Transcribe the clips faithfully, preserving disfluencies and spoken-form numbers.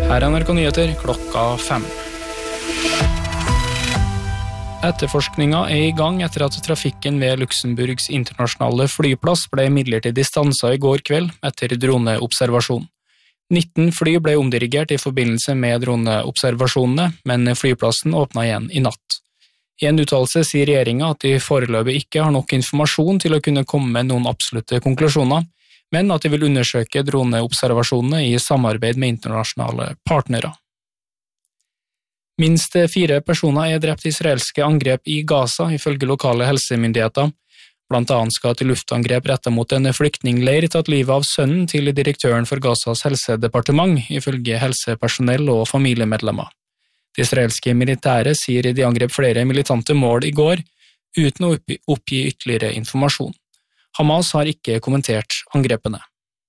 Her er N R K Nyheter klokka fem. Etterforskninga er i gang etter at trafikken ved Luxemburgs internasjonale flyplass ble midlertidig stanset i går kveld etter droneobservasjon. nitten fly ble omdirigert i forbindelse med droneobservasjonene, men flyplassen åpnet igjen i natt. I en uttalelse sier regjeringa at de foreløpig ikke har nok informasjon til å kunne komme med noen absolutte konklusjoner, men at de vil undersøke droneobservasjonene i samarbeid med internasjonale partnere. Minst fire personer er drept i israelske angrep i Gaza, ifølge lokale helsemyndigheter. Blant annet skal til luftangrep rettet mot en flyktningleir tatt livet av sønnen til direktøren for Gazas helsedepartement, ifølge helsepersonell og familiemedlemmer. Det israelske militære sier de angrep flere militante mål i går, uten å oppgi ytterligere informasjon. Hamas har ikke kommentert angrepene.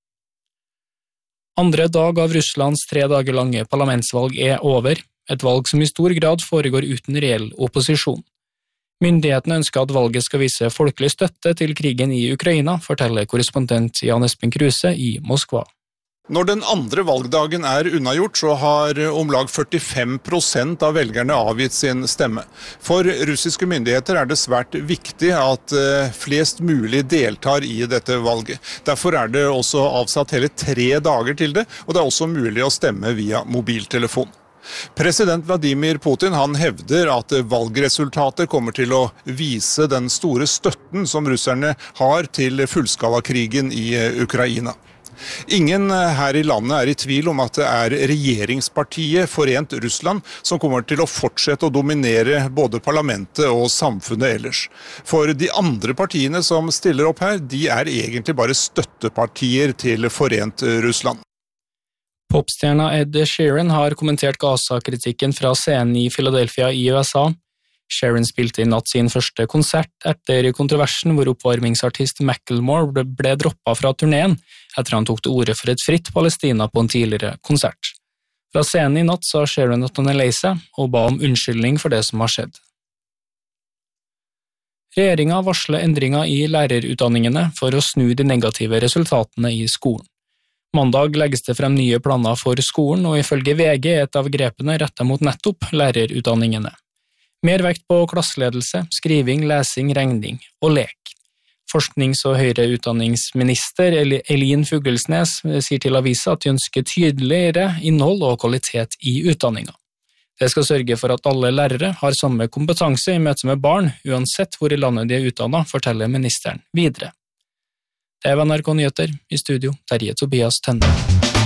Andre dag av Russlands tre dager lange parlamentsvalg er over, et valg som i stor grad foregår uten reell opposisjon. Myndighetene ønsker at valget skal vise folkelig støtte til krigen i Ukraina, forteller korrespondent Jan Espen Kruse i Moskva. Når den andre valgdagen er unnagjort, så har om lag førtifem prosent av velgerne avgitt sin stemme. For russiske myndigheter er det svært viktig at flest mulig deltar i dette valget. Derfor er det også avsatt hele tre dager til det, og det er også mulig å stemme via mobiltelefon. President Vladimir Putin han hevder at valgresultatet kommer til å vise den store støtten som russerne har til fullskalakrigen i Ukraina. Ingen her i landet er i tvil om at det er regjeringspartiet Forent Russland som kommer til å fortsette å dominere både parlamentet og samfunnet ellers. For de andre partiene som stiller opp her, de er egentlig bare støttepartier til Forent Russland. Popstjerna Ed Sheeran har kommentert Gaza-kritikken fra scenen i Philadelphia i U S A. Sheeran spilte i natt sin første konsert etter kontroversen hvor oppvarmingsartist Macklemore ble droppet fra turneen etter han tok til orde for et fritt Palestina på en tidligere konsert. Fra scenen i natt sa Sheeran at han er lei seg og ba om unnskyldning for det som har skjedd. Regjeringa varsler endringer i lærerutdanningene for å snu de negative resultatene i skolen. Mandag legges det frem nye planer for skolen, og ifølge V G er et av grepene rettet mot nettopp lærerutdanningene. Mer vekt på klasseledelse, skriving, lesing, regning og lek. Forsknings- og høyere utdanningsminister Elin Fuglesnes sier til avisa at de ønsker tydeligere innhold og kvalitet i utdanninga. Det skal sørge for at alle lærere har samme kompetanse i møte med barn, uansett hvor i landet de er utdannet, forteller ministeren videre. Det er N R K Nyheter, i studio Terje Tobias Tønne.